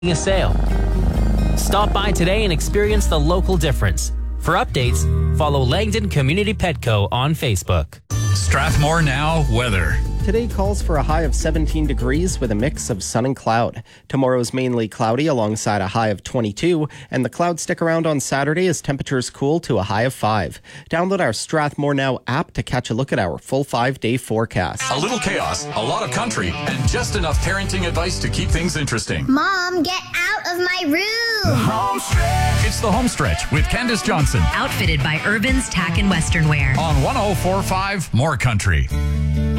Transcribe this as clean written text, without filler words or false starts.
a sale. Stop by today and experience the local difference. For updates, follow Langdon Community Petco on Facebook. Strathmore Now weather. Today calls for a high of 17 degrees with a mix of sun and cloud. Tomorrow's mainly cloudy alongside a high of 22, and the clouds stick around on Saturday as temperatures cool to a high of 5. Download our Strathmore Now app to catch a look at our full 5-day forecast. A little chaos, a lot of country, and just enough parenting advice to keep things interesting. Mom, get out of my room! It's the Home Stretch with Candace Johnson. Outfitted by Urban's Tack and Western Wear. On 104.5 More Country.